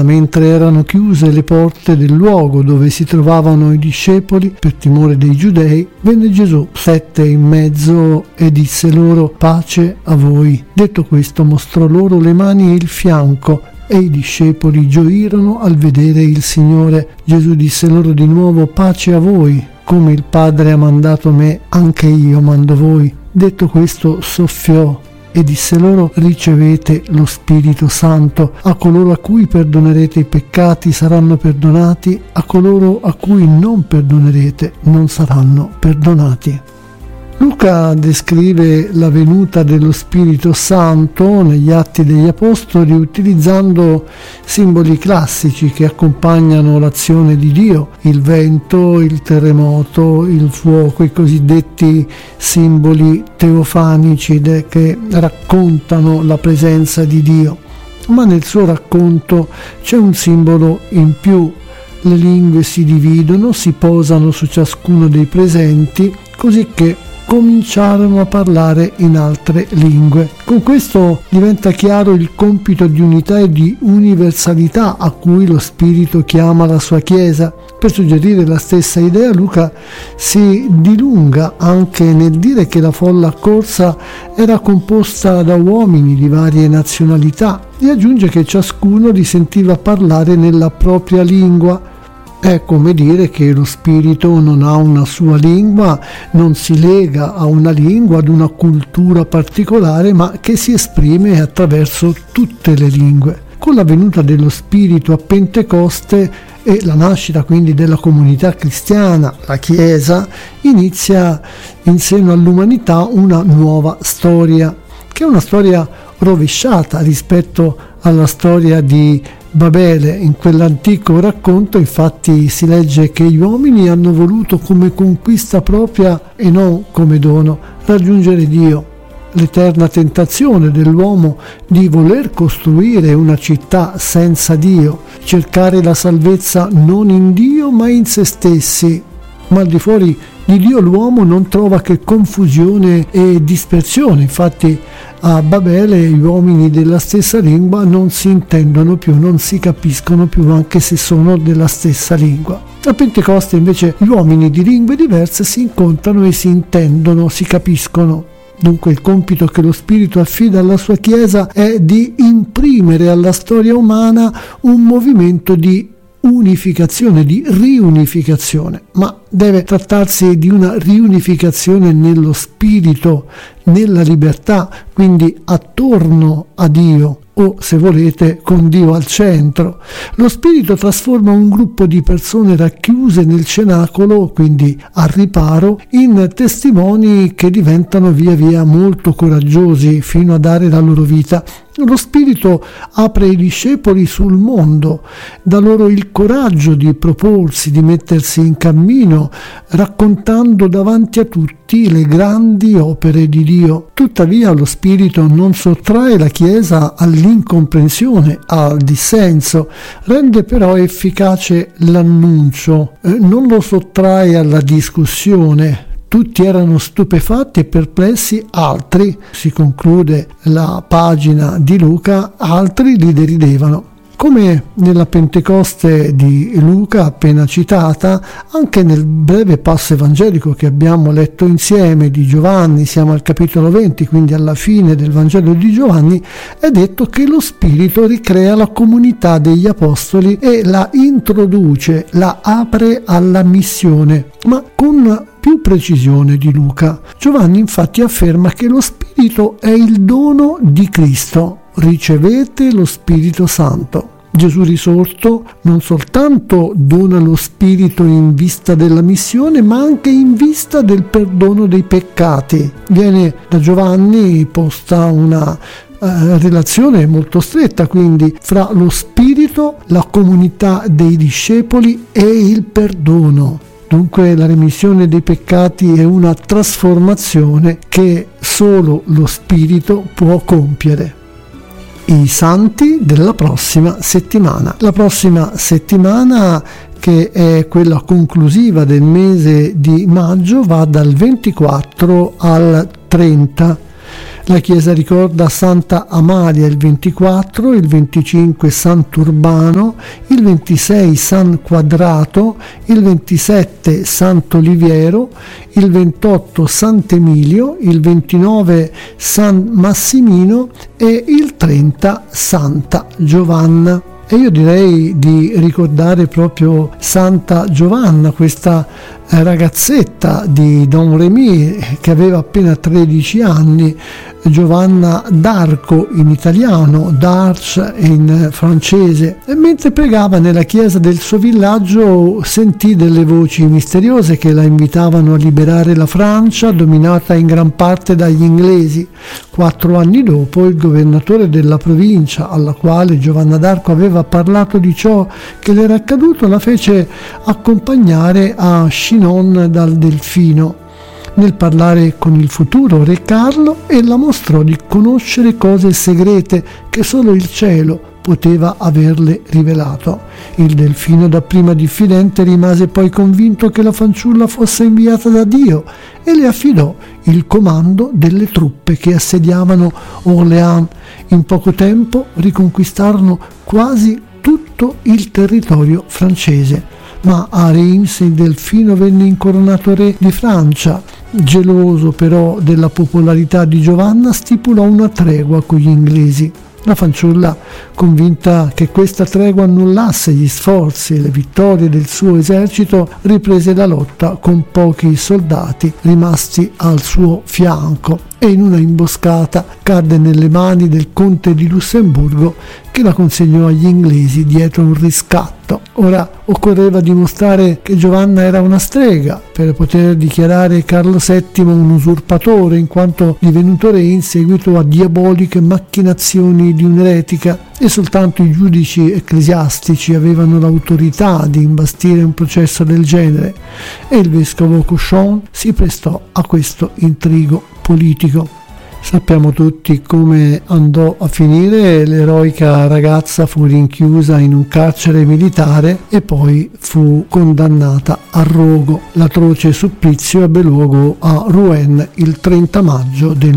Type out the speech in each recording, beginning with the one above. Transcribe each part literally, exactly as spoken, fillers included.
Mentre erano chiuse le porte del luogo dove si trovavano i discepoli per timore dei giudei, venne Gesù, stette in mezzo e disse loro: pace a voi. Detto questo, mostrò loro le mani e il fianco, e i discepoli gioirono al vedere il Signore. Gesù disse loro di nuovo: pace a voi. Come il Padre ha mandato me, anche io mando voi. Detto questo, soffiò e disse loro: ricevete lo Spirito Santo. A coloro a cui perdonerete i peccati saranno perdonati, a coloro a cui non perdonerete non saranno perdonati. Luca descrive la venuta dello Spirito Santo negli Atti degli Apostoli utilizzando simboli classici che accompagnano l'azione di Dio: il vento, il terremoto, il fuoco, i cosiddetti simboli teofanici che raccontano la presenza di Dio. Ma nel suo racconto c'è un simbolo in più. Le lingue si dividono, si posano su ciascuno dei presenti, così che cominciarono a parlare in altre lingue. Con questo diventa chiaro il compito di unità e di universalità a cui lo Spirito chiama la sua Chiesa. Per suggerire la stessa idea, Luca si dilunga anche nel dire che la folla accorsa era composta da uomini di varie nazionalità e aggiunge che ciascuno li sentiva parlare nella propria lingua. È come dire che lo Spirito non ha una sua lingua, non si lega a una lingua, ad una cultura particolare, ma che si esprime attraverso tutte le lingue. Con la venuta dello Spirito a Pentecoste e la nascita quindi della comunità cristiana, la Chiesa, inizia in seno all'umanità una nuova storia, che è una storia rovesciata rispetto alla storia di Babele. In quell'antico racconto infatti si legge che gli uomini hanno voluto come conquista propria e non come dono raggiungere Dio. L'eterna tentazione dell'uomo di voler costruire una città senza Dio, cercare la salvezza non in Dio ma in se stessi. Ma al di fuori di Dio l'uomo non trova che confusione e dispersione. Infatti a Babele gli uomini della stessa lingua non si intendono più, non si capiscono più, anche se sono della stessa lingua. A Pentecoste invece gli uomini di lingue diverse si incontrano e si intendono, si capiscono. Dunque il compito che lo Spirito affida alla sua Chiesa è di imprimere alla storia umana un movimento di unificazione, di riunificazione, ma deve trattarsi di una riunificazione nello spirito, nella libertà, quindi attorno a Dio, o se volete con Dio al centro. Lo Spirito trasforma un gruppo di persone racchiuse nel cenacolo, quindi al riparo, in testimoni che diventano via via molto coraggiosi fino a dare la loro vita. Lo Spirito apre i discepoli sul mondo, dà loro il coraggio di proporsi, di mettersi in cammino, raccontando davanti a tutti le grandi opere di Dio. Tuttavia lo Spirito non sottrae la Chiesa all'incomprensione, al dissenso, rende però efficace l'annuncio, eh, non lo sottrae alla discussione. Tutti erano stupefatti e perplessi, altri, si conclude la pagina di Luca, altri li deridevano. Come nella Pentecoste di Luca appena citata, anche nel breve passo evangelico che abbiamo letto insieme di Giovanni, siamo al capitolo venti, quindi alla fine del Vangelo di Giovanni, è detto che lo Spirito ricrea la comunità degli apostoli e la introduce, la apre alla missione, ma con più precisione di Luca. Giovanni infatti afferma che lo Spirito è il dono di Cristo. Ricevete lo Spirito Santo. Gesù risorto non soltanto dona lo Spirito in vista della missione, ma anche in vista del perdono dei peccati. Viene da Giovanni posta una eh, relazione molto stretta quindi fra lo Spirito, la comunità dei discepoli e il perdono. Dunque la remissione dei peccati è una trasformazione che solo lo Spirito può compiere. I santi della prossima settimana. La prossima settimana, che è quella conclusiva del mese di maggio, va dal ventiquattro al trenta. La chiesa ricorda Santa Amalia il ventiquattro, il venticinque Sant'Urbano, il ventisei San Quadrato, il ventisette Sant'Oliviero, il ventotto Sant'Emilio, il ventinove San Massimino e il trenta Santa Giovanna. E io direi di ricordare proprio Santa Giovanna, questa ragazzetta di Don Remy che aveva appena tredici anni, Giovanna d'Arco in italiano, d'Arc in francese, e mentre pregava nella chiesa del suo villaggio sentì delle voci misteriose che la invitavano a liberare la Francia, dominata in gran parte dagli inglesi. Quattro anni dopo il governatore della provincia, alla quale Giovanna d'Arco aveva parlato di ciò che le era accaduto, la fece accompagnare a Chinon dal Delfino. Nel parlare con il futuro re Carlo, ella mostrò di conoscere cose segrete che solo il cielo poteva averle rivelato. Il Delfino, dapprima diffidente, rimase poi convinto che la fanciulla fosse inviata da Dio e le affidò il comando delle truppe che assediavano Orléans. In poco tempo riconquistarono quasi tutto il territorio francese. Ma a Reims il Delfino venne incoronato re di Francia. Geloso però della popolarità di Giovanna, stipulò una tregua con gli inglesi. La fanciulla, convinta che questa tregua annullasse gli sforzi e le vittorie del suo esercito, riprese la lotta con pochi soldati rimasti al suo fianco e in una imboscata cadde nelle mani del conte di Lussemburgo, che la consegnò agli inglesi dietro un riscatto. Ora occorreva dimostrare che Giovanna era una strega per poter dichiarare Carlo settimo un usurpatore, in quanto divenuto re in seguito a diaboliche macchinazioni di un'eretica, e soltanto i giudici ecclesiastici avevano l'autorità di imbastire un processo del genere, e il vescovo Cauchon si prestò a questo intrigo politico. Sappiamo tutti come andò a finire. L'eroica ragazza fu rinchiusa in un carcere militare e poi fu condannata al rogo. L'atroce supplizio ebbe luogo a Rouen il trenta maggio del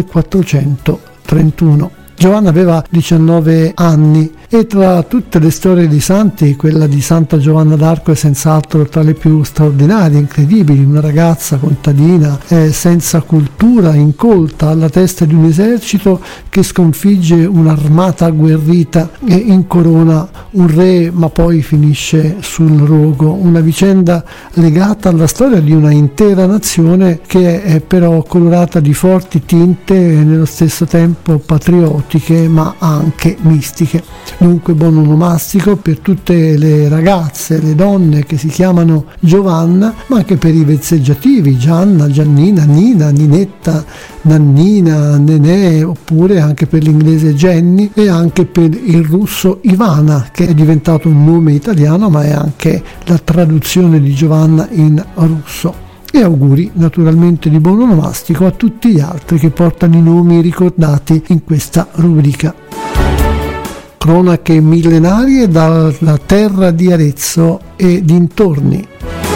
millequattrocentotrentuno. Giovanna aveva diciannove anni e tra tutte le storie di santi quella di Santa Giovanna d'Arco è senz'altro tra le più straordinarie, incredibili. Una ragazza contadina eh, senza cultura, incolta, alla testa di un esercito che sconfigge un'armata agguerrita e incorona un re, ma poi finisce sul rogo. Una vicenda legata alla storia di una intera nazione che è però colorata di forti tinte e nello stesso tempo patriottiche ma anche mistiche. Dunque buon onomastico per tutte le ragazze, le donne che si chiamano Giovanna, ma anche per i vezzeggiativi Gianna, Giannina, Nina, Ninetta, Nannina, Nenè, oppure anche per l'inglese Jenny e anche per il russo Ivana, che è diventato un nome italiano ma è anche la traduzione di Giovanna in russo. E auguri naturalmente di buon onomastico a tutti gli altri che portano i nomi ricordati in questa rubrica. Cronache millenarie dalla terra di Arezzo e dintorni.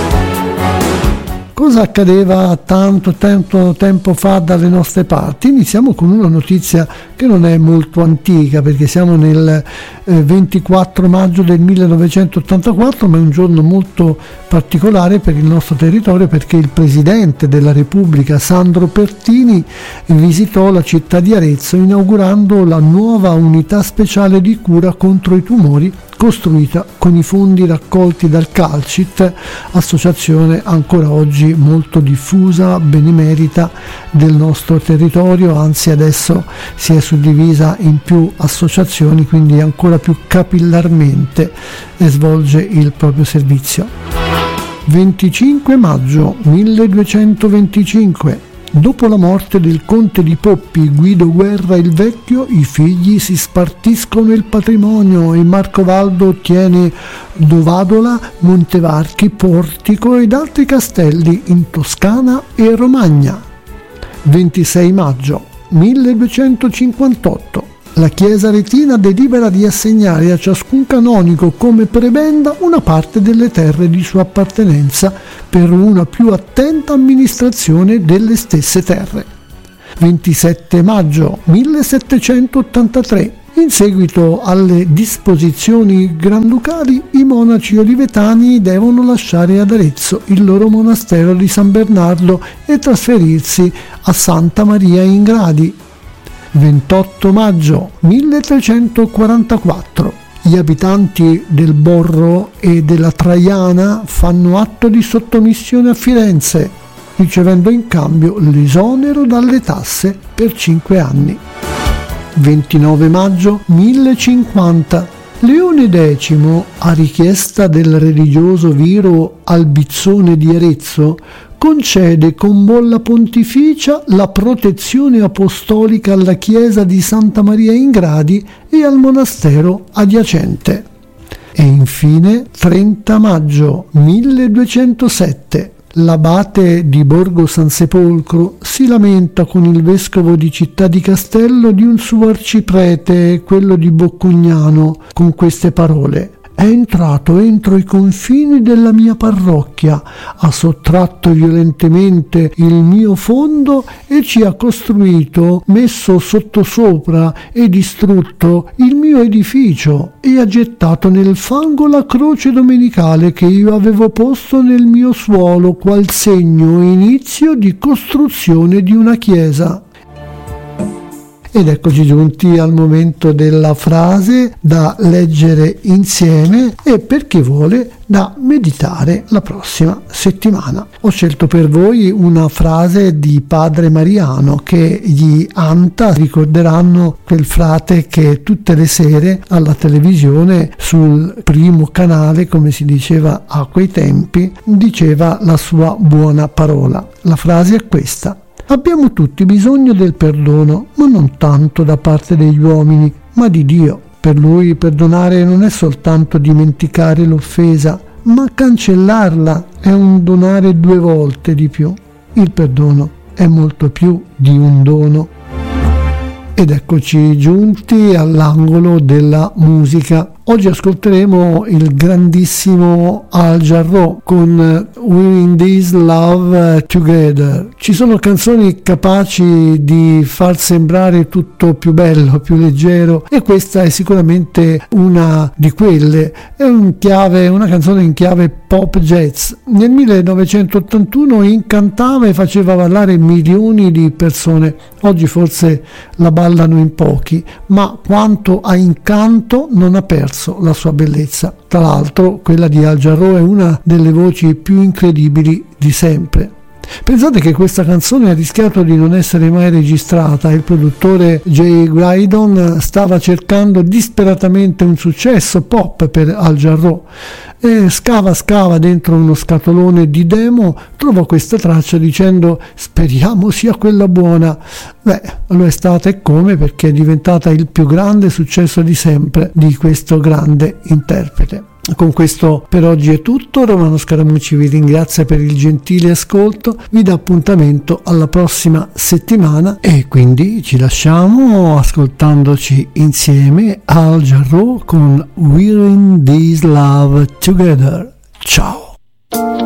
Cosa accadeva tanto, tanto tempo fa dalle nostre parti? Iniziamo con una notizia che non è molto antica, perché siamo nel eh, ventiquattro maggio del millenovecentottantaquattro, ma è un giorno molto particolare per il nostro territorio, perché il Presidente della Repubblica, Sandro Pertini, visitò la città di Arezzo inaugurando la nuova unità speciale di cura contro i tumori costruita con i fondi raccolti dal Calcit, associazione ancora oggi molto diffusa, benemerita del nostro territorio, anzi adesso si è suddivisa in più associazioni, quindi ancora più capillarmente svolge il proprio servizio. venticinque maggio milleduecentoventicinque. Dopo la morte del conte di Poppi Guido Guerra il Vecchio, i figli si spartiscono il patrimonio e Marcovaldo ottiene Dovadola, Montevarchi, Portico ed altri castelli in Toscana e Romagna. ventisei maggio milleduecentocinquantotto. La Chiesa Aretina delibera di assegnare a ciascun canonico come prebenda una parte delle terre di sua appartenenza per una più attenta amministrazione delle stesse terre. ventisette maggio millesettecentottantatré. In seguito alle disposizioni granducali, i monaci olivetani devono lasciare ad Arezzo il loro monastero di San Bernardo e trasferirsi a Santa Maria in Gradi. ventotto maggio milletrecentoquarantaquattro. Gli abitanti del Borro e della Traiana fanno atto di sottomissione a Firenze, ricevendo in cambio l'esonero dalle tasse per cinque anni. ventinove maggio millecinquanta. Leone X, a richiesta del religioso Viro Albizzone di Arezzo, concede con bolla pontificia la protezione apostolica alla chiesa di Santa Maria in Gradi e al monastero adiacente. E infine trenta maggio milleduecentosette. L'abate di Borgo San Sepolcro si lamenta con il vescovo di Città di Castello di un suo arciprete, quello di Boccugnano, con queste parole: è entrato entro i confini della mia parrocchia, ha sottratto violentemente il mio fondo e ci ha costruito, messo sottosopra e distrutto il mio edificio e ha gettato nel fango la croce domenicale che io avevo posto nel mio suolo qual segno e inizio di costruzione di una chiesa. Ed eccoci giunti al momento della frase da leggere insieme e, per chi vuole, da meditare la prossima settimana. Ho scelto per voi una frase di Padre Mariano che gli Anta ricorderanno quel frate che tutte le sere alla televisione, sul primo canale, come si diceva a quei tempi, diceva la sua buona parola. La frase è questa: abbiamo tutti bisogno del perdono, ma non tanto da parte degli uomini, ma di Dio. Per Lui perdonare non è soltanto dimenticare l'offesa, ma cancellarla è un donare due volte di più. Il perdono è molto più di un dono. Ed eccoci giunti all'angolo della musica. Oggi ascolteremo il grandissimo Al Jarreau con We're in This Love Together. Ci sono canzoni capaci di far sembrare tutto più bello, più leggero, e questa è sicuramente una di quelle. È un chiave, una canzone in chiave pop jazz. Nel millenovecentottantuno incantava e faceva ballare milioni di persone. Oggi forse la ballano in pochi, ma quanto a incanto non ha perso la sua bellezza. Tra l'altro quella di Al Jarreau è una delle voci più incredibili di sempre. Pensate che questa canzone ha rischiato di non essere mai registrata. Il produttore Jay Graydon stava cercando disperatamente un successo pop per Al Jarreau e scava scava dentro uno scatolone di demo, trovò questa traccia dicendo: speriamo sia quella buona. Beh, lo è stata, e come, perché è diventata il più grande successo di sempre di questo grande interprete. Con questo per oggi è tutto. Romano Scaramucci vi ringrazia per il gentile ascolto, vi dà appuntamento alla prossima settimana e quindi ci lasciamo ascoltandoci insieme Al Jarreau con We're in This Love Together. Ciao!